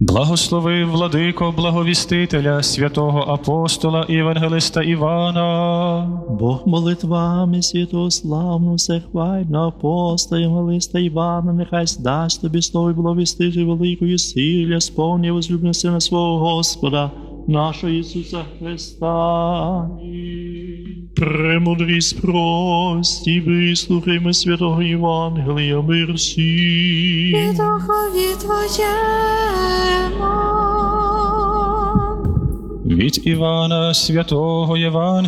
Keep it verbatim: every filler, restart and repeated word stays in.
Благослови, владико, благовістителя, святого апостола і євангелиста Івана. Бог молитвами святого славного всехвального апостола і євангелиста Івана, нехай здасть тобі слово і благовістити великої силі, сповні возлюбленого Сина свого Господа, нашого Ісуса Христа. Премудрість прості, вислухаймо святого Євангелія, мир всім. І духові Твоєму. Від Івана святого Євангелія.